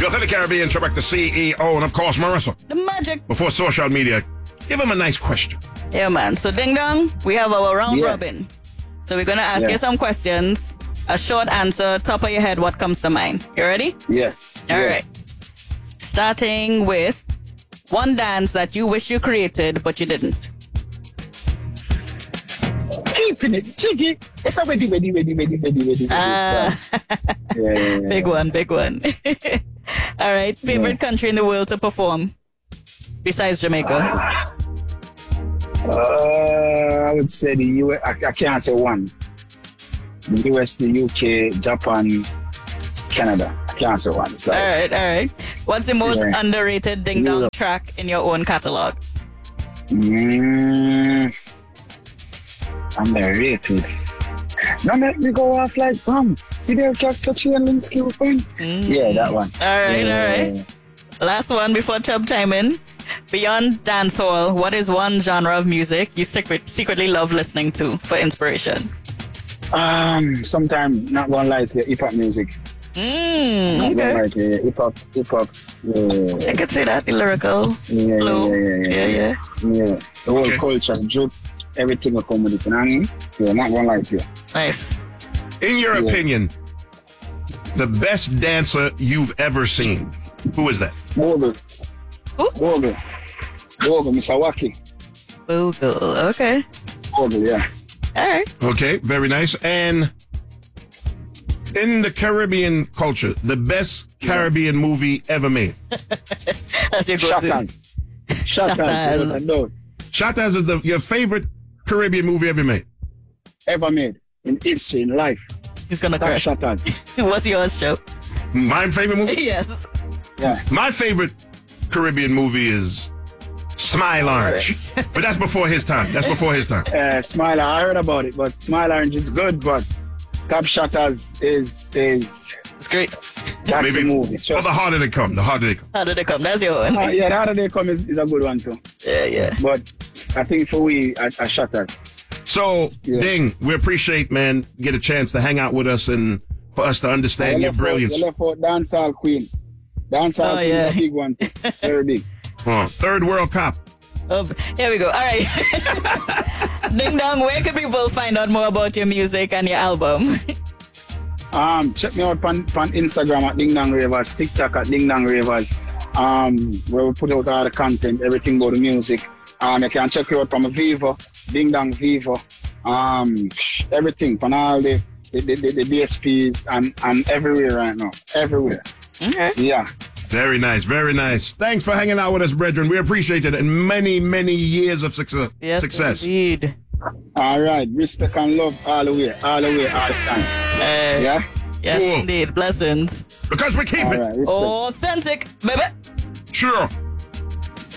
Authentic Caribbean, Trebek the CEO, and of course, Marissa. The magic. Before social media, give him a nice question. Yeah, man. So, Ding Dong, we have our round robin. So, we're going to ask you some questions. A short answer, top of your head, what comes to mind. You ready? Yes. All right. Starting with one dance that you wish you created, but you didn't. Keeping it jiggy. It's a ready. Big one. All right. Favorite country in the world to perform besides Jamaica? I would say the US. I can't say one. The US, the UK, Japan, Canada. I can't say one. Sorry. All right. What's the most underrated Ding Dong track in your own catalog? Underrated. Now let me go off like bomb. Video catch touchy and Linsky open. Yeah, that one. All right. Last one before Chubb time in. Beyond dancehall, what is one genre of music you secretly love listening to for inspiration? Sometimes not gonna lie to hip hop music. Not gonna lie to hip hop. I could say that, the lyrical flow. Yeah. The whole culture, joke, everything will come with it. You know what I mean? Yeah, not gonna lie to you. Nice. In your opinion, the best dancer you've ever seen, who is that? Bogle. Who? Bogle, Mr. Wacky. Bogle, okay. Bogle, yeah. All right. Okay, very nice. And in the Caribbean culture, the best Caribbean movie ever made? That's your go-to. Shattaz. Shattaz is your favorite Caribbean movie ever made? Ever made. In history, in life. He's gonna cry. Shattaz. What's yours, Joe? My favorite movie? Yes. Yeah. My favorite Caribbean movie is Smile Orange. But that's before his time. Smile, I heard about it, but Smile Orange is good, but Top Shattaz is it's great. That's maybe the movie. Well, the harder they come. How did it come? That's your one. The harder they come is a good one too. Yeah. But I think for we, a Shattaz. So, Ding, we appreciate, man, get a chance to hang out with us and for us to understand your brilliance. You left out Dancehall Queen. Dancehall Queen is a big one too. Very big. Third World Cup. Oh, here we go. All right. Ding Dong, where can people find out more about your music and your album? Check me out on Instagram at Ding Dong Ravers, TikTok at Ding Dong Ravers, where we put out all the content, everything about the music. You can check you out from Vivo, Ding Dong Vivo, everything from all the DSPs and everywhere right now. Everywhere. Okay. Yeah. Very nice. Thanks for hanging out with us, brethren. We appreciate it. And many, many years of success. Yes, indeed. All right. Respect and love all the way, all the time. Yeah? Yes, indeed. Blessings. Because we keep it right, authentic, baby. Sure.